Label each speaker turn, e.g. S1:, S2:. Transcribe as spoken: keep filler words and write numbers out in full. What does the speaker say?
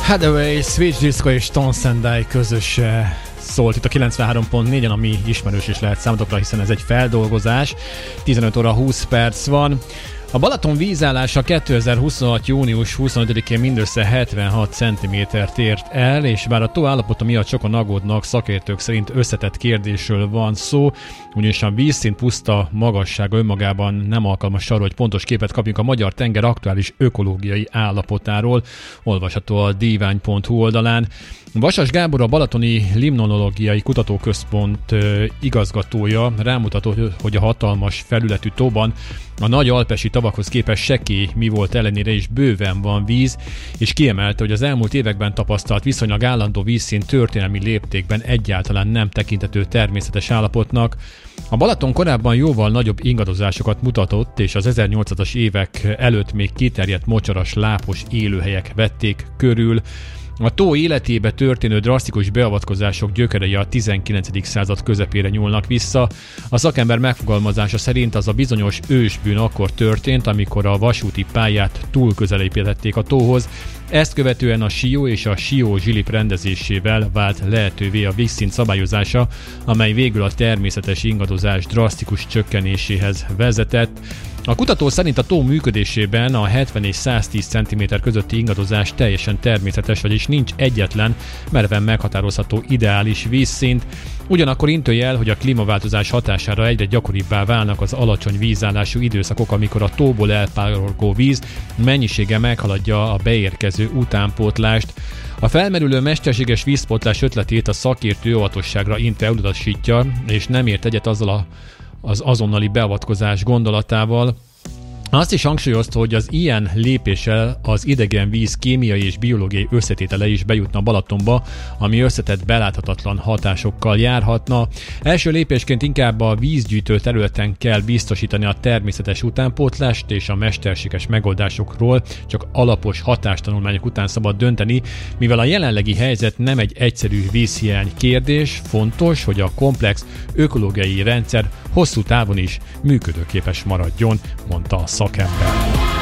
S1: Hathaway, Switch Disco és Tones and I közös szólt itt a kilencvenhárom pont négyen, ami ismerős is lehet számotokra, hiszen ez egy feldolgozás. tizenöt óra húsz perc van. A Balaton vízállása kétezer-huszonhat. június huszonötödikén mindössze hetvenhat centimétert ért el, és bár a tó állapota miatt sokan aggódnak, szakértők szerint összetett kérdésről van szó, ugyanis a vízszint puszta magassága önmagában nem alkalmas arra, hogy pontos képet kapjunk a magyar tenger aktuális ökológiai állapotáról, olvasható a divány pont hu oldalán. Vasas Gábor, a Balatoni Limnologiai Kutatóközpont igazgatója rámutatott, hogy a hatalmas felületű tóban a nagy alpesi tavakhoz képest sekély mi volt ellenére is bőven van víz, és kiemelte, hogy az elmúlt években tapasztalt viszonylag állandó vízszint történelmi léptékben egyáltalán nem tekintető természetes állapotnak. A Balaton korábban jóval nagyobb ingadozásokat mutatott, és az ezernyolcszázas évek előtt még kiterjedt mocsaras, lápos élőhelyek vették körül. A tó életébe történő drasztikus beavatkozások gyökerei a tizenkilencedik század közepére nyúlnak vissza. A szakember megfogalmazása szerint az a bizonyos ősbűn akkor történt, amikor a vasúti pályát túl közel építették a tóhoz. Ezt követően a Sió és a Sió zsilip rendezésével vált lehetővé a vízszint szabályozása, amely végül a természetes ingadozás drasztikus csökkenéséhez vezetett. A kutató szerint a tó működésében a hetven és száztíz centiméter közötti ingadozás teljesen természetes, vagyis nincs egyetlen merven meghatározható ideális vízszint. Ugyanakkor intője el, hogy a klímaváltozás hatására egyre gyakoribbá válnak az alacsony vízállású időszakok, amikor a tóból elpárolgó víz mennyisége meghaladja a beérkező utánpótlást. A felmerülő mesterséges vízpótlás ötletét a szakértő óvatosságra intve elutasítja, és nem ért egyet azzal a az azonnali beavatkozás gondolatával. Azt is hangsúlyozta, hogy az ilyen lépéssel az idegen víz kémiai és biológiai összetétele is bejutna Balatonba, ami összetett beláthatatlan hatásokkal járhatna. Első lépésként inkább a vízgyűjtő területen kell biztosítani a természetes utánpótlást, és a mesterséges megoldásokról csak alapos hatástanulmányok után szabad dönteni, mivel a jelenlegi helyzet nem egy egyszerű vízhiány kérdés, fontos, hogy a komplex ökológiai rendszer hosszú távon is működőképes maradjon, mondta a szakember.